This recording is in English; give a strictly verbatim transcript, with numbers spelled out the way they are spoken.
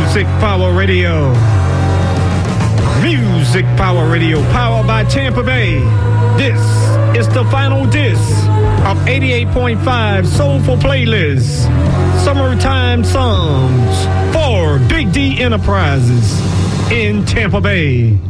Music Power Radio. Music Power Radio, powered by Tampa Bay. This is the final disc of eighty-eight point five Soulful Playlist. Summertime songs for Big D Enterprises in Tampa Bay.